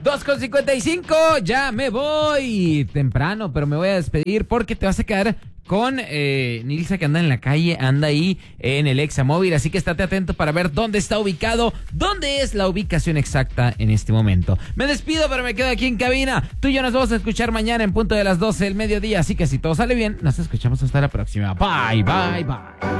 2:55, ya me voy temprano, pero me voy a despedir porque te vas a quedar con Nilsa, que anda en la calle, anda ahí en el Examóvil, así que estate atento para ver dónde está ubicado, dónde es la ubicación exacta en este momento. Me despido, pero me quedo aquí en cabina. Tú y yo nos vamos a escuchar mañana en punto de las 12 del mediodía, así que si todo sale bien, nos escuchamos hasta la próxima. Bye, bye, bye.